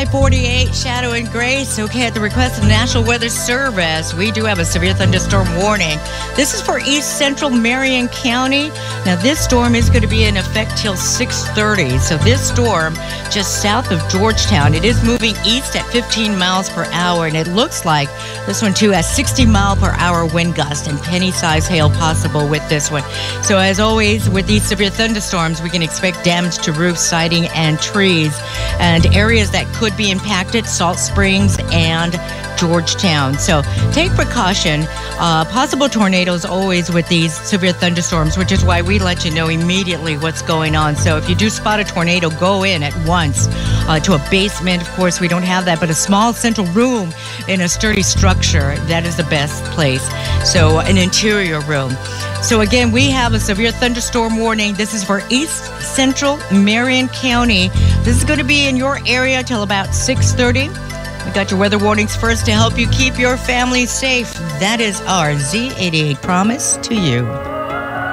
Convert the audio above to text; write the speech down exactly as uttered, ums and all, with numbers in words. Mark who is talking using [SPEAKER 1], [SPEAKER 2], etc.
[SPEAKER 1] forty-eight, shadow and grace. Okay, at the request of the National Weather Service, we do have a severe thunderstorm warning. This is for east central Marion County. Now, this storm is going to be in effect till six thirty. So this storm just south of Georgetown, it is moving east at fifteen miles per hour, and it looks like this one too has sixty mile per hour wind gust and penny-size hail possible with this one. So as always, with these severe thunderstorms, we can expect damage to roofs, siding, and trees. And areas that could be impacted, Salt Springs and Georgetown. So take precaution. Uh, possible tornadoes always with these severe thunderstorms, which is why we let you know immediately what's going on. So if you do spot a tornado, go in at once uh, to a basement. Of course, we don't have that, but a small central room in a sturdy structure, that is the best place. So an interior room. So again, we have a severe thunderstorm warning. This is for east central Marion County. This is going to be in your area till about six thirty. We got your weather warnings first to help you keep your family safe. That is our Z eighty-eight promise to you.